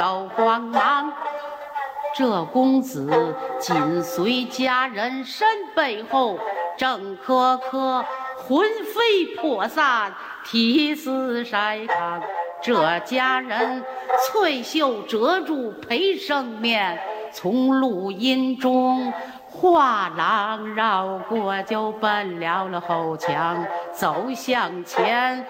要慌忙。这公子紧随家人身背后，正磕魂飞魄散，涕泗筛糠。这家人翠袖遮住陪生面，从录音中画廊绕过，就奔了后墙，走向前，